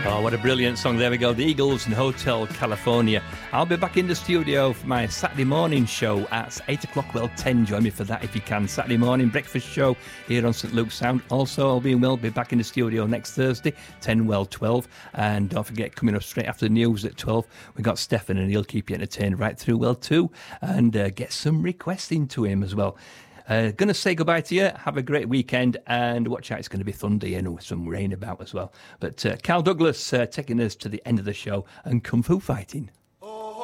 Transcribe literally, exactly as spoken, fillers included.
Oh, what a brilliant song. There we go. The Eagles and Hotel California. I'll be back in the studio for my Saturday morning show at eight o'clock. Well, ten. Join me for that if you can. Saturday morning breakfast show here on St Luke's Sound. Also, I'll be well be back in the studio next Thursday, ten, well, twelve. And don't forget, coming up straight after the news at twelve, we got Stefan, and he'll keep you entertained right through, well, two. And uh, get some requests into him as well. Uh, going to say goodbye to you. Have a great weekend, and watch out, it's going to be thundery and with some rain about as well. But uh, Cal Douglas uh, taking us to the end of the show and Kung Fu fighting.